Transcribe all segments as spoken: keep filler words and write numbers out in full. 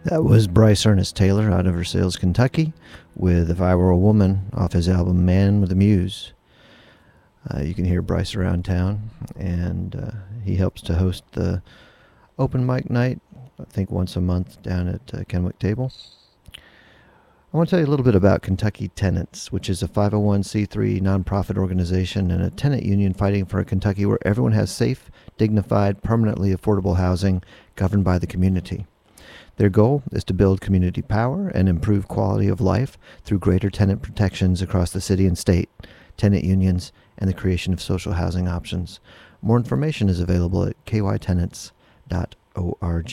That was Bryce Ernest Taylor out of Versailles, Kentucky, with If I Were a Woman off his album Man with a Muse. Uh, you can hear Bryce around town, and uh, he helps to host the open mic night, I think once a month, down at uh, Kennewick Table. I want to tell you a little bit about Kentucky Tenants, which is a five oh one c three nonprofit organization and a tenant union fighting for a Kentucky where everyone has safe, dignified, permanently affordable housing governed by the community. Their goal is to build community power and improve quality of life through greater tenant protections across the city and state, tenant unions, and the creation of social housing options. More information is available at k y tenants dot org.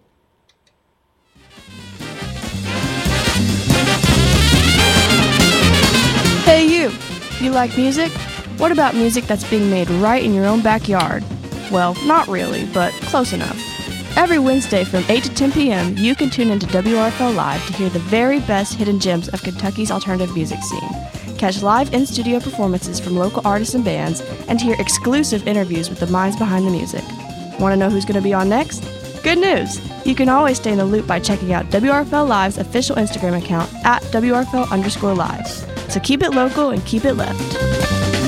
Hey you! You like music? What about music that's being made right in your own backyard? Well, not really, but close enough. Every Wednesday from eight to ten p.m., you can tune into W R F L Live to hear the very best hidden gems of Kentucky's alternative music scene. Catch live in-studio performances from local artists and bands, and hear exclusive interviews with the minds behind the music. Want to know who's going to be on next? Good news! You can always stay in the loop by checking out W R F L Live's official Instagram account at W R F L underscore live. So keep it local and keep it left.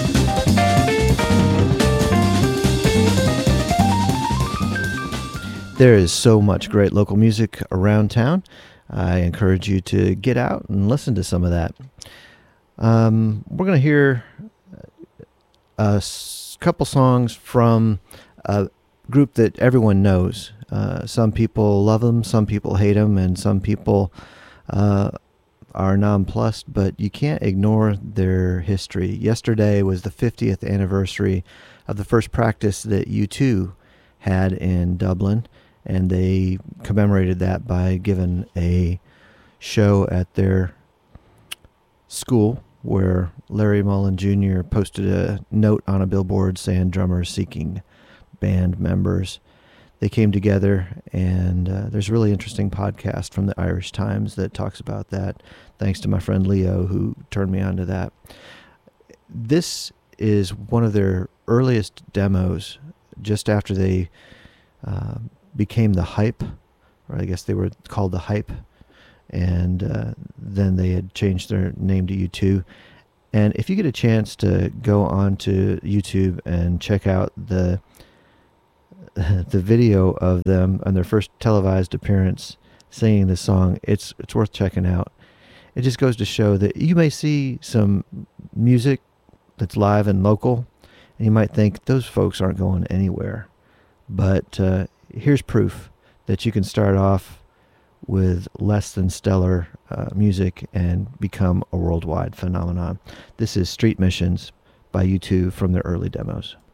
There is so much great local music around town. I encourage you to get out and listen to some of that. Um, we're going to hear a s- couple songs from a group that everyone knows. Uh, some people love them, some people hate them, and some people uh, are nonplussed, but you can't ignore their history. Yesterday was the fiftieth anniversary of the first practice that U two had in Dublin, and they commemorated that by giving a show at their school where Larry Mullen Junior posted a note on a billboard saying drummers seeking band members. They came together, and uh, there's a really interesting podcast from the Irish Times that talks about that, thanks to my friend Leo, who turned me on to that. This is one of their earliest demos, just after they uh, became the Hype, or I guess they were called the Hype, and uh, then they had changed their name to U two. And if you get a chance to go on to YouTube and check out the the video of them on their first televised appearance singing this song, it's it's worth checking out. It just goes to show that you may see some music that's live and local, and you might think those folks aren't going anywhere. But uh, here's proof that you can start off with less than stellar uh, music and become a worldwide phenomenon. This is Street Missions by U two from their early demos.